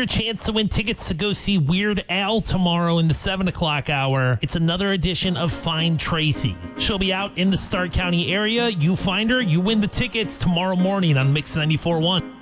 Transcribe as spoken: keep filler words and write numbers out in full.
your chance to win tickets to go see Weird Al tomorrow in the seven o'clock hour. It's another edition of Find Tracy. She'll be out in the Stark County area. You find her, you win the tickets tomorrow morning on Mix ninety-four point one.